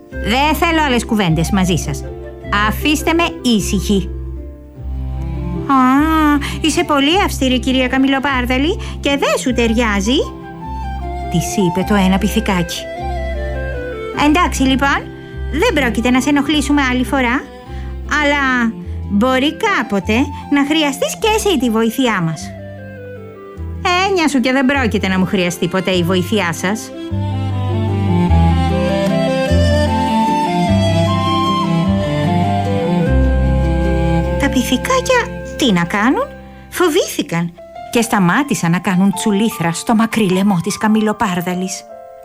Δεν θέλω άλλες κουβέντες μαζί σας. Αφήστε με ήσυχη. Α, είσαι πολύ αυστηρή, κυρία Καμιλοπάρδαλη, και δεν σου ταιριάζει, της είπε το ένα πυθικάκι. Εντάξει λοιπόν, δεν πρόκειται να σε ενοχλήσουμε άλλη φορά, αλλά μπορεί κάποτε να χρειαστείς και εσύ τη βοήθειά μας. Έννοια σου και δεν πρόκειται να μου χρειαστεί ποτέ η βοήθειά σας. Τα πυθικάκια τι να κάνουν, φοβήθηκαν και σταμάτησαν να κάνουν τσουλήθρα στο μακρύ λαιμό της Καμιλοπάρδαλης.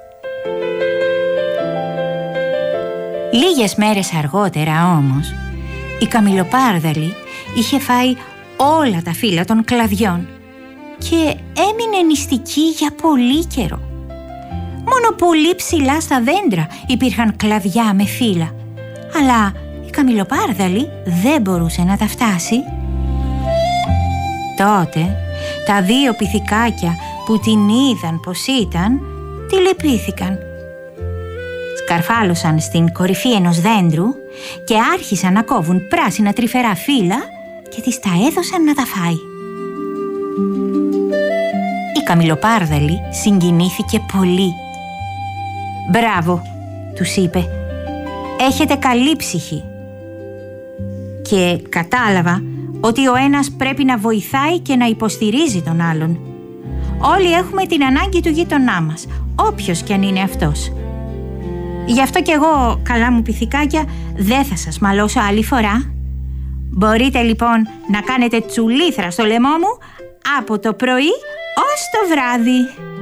Λίγες μέρες αργότερα όμως, η Καμιλοπάρδαλη είχε φάει όλα τα φύλλα των κλαδιών και έμεινε νηστική για πολύ καιρό. Μόνο πολύ ψηλά στα δέντρα υπήρχαν κλαδιά με φύλλα, αλλά η Καμιλοπάρδαλη δεν μπορούσε να τα φτάσει. Τότε τα δύο πυθικάκια που την είδαν πως ήταν, τη λυπήθηκαν. Σκαρφάλωσαν στην κορυφή ενός δέντρου και άρχισαν να κόβουν πράσινα τρυφερά φύλλα και της τα έδωσαν να τα φάει. Η Καμιλοπάρδαλη συγκινήθηκε πολύ. «Μπράβο», τους είπε, «έχετε καλή ψυχή». Και κατάλαβα ότι ο ένας πρέπει να βοηθάει και να υποστηρίζει τον άλλον. Όλοι έχουμε την ανάγκη του γείτονά μας, όποιος κι αν είναι αυτός. Γι' αυτό κι εγώ, καλά μου πυθικάκια, δεν θα σας μαλώσω άλλη φορά. Μπορείτε λοιπόν να κάνετε τσουλήθρα στο λαιμό μου από το πρωί ως το βράδυ.